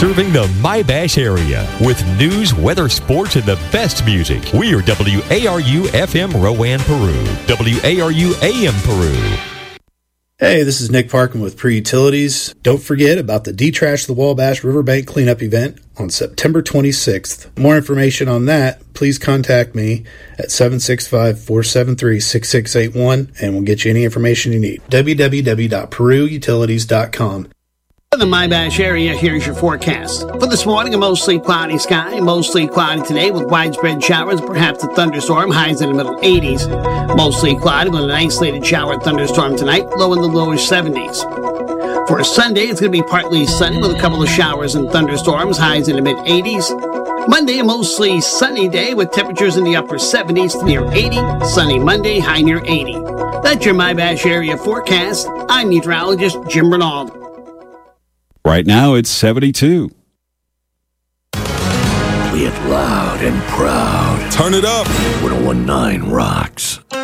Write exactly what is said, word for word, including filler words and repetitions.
serving the My-Bash area with news, weather, sports, and the best music. We are W A R U F M Rowan, Peru. W A R U A M Peru. Hey, this is Nick Parkin with Peru Utilities. Don't forget about the Detrash the Wabash Riverbank Cleanup event on September twenty-sixth. More information on that, please contact me at seven six five, four seven three, six six eight one and we'll get you any information you need. w w w dot peru utilities dot com. For the My-Bash area, here's your forecast. For this morning, a mostly cloudy sky, mostly cloudy today with widespread showers, perhaps a thunderstorm, highs in the middle eighties. Mostly cloudy with an isolated shower thunderstorm tonight, low in the lower seventies. For Sunday, it's going to be partly sunny with a couple of showers and thunderstorms, highs in the mid eighties. Monday, a mostly sunny day with temperatures in the upper seventies to near eighty. Sunny Monday, high near eighty. That's your My-Bash area forecast. I'm meteorologist Jim Renaud. Right now, it's seventy-two. Play it loud and proud. Turn it up. ten nineteen rocks.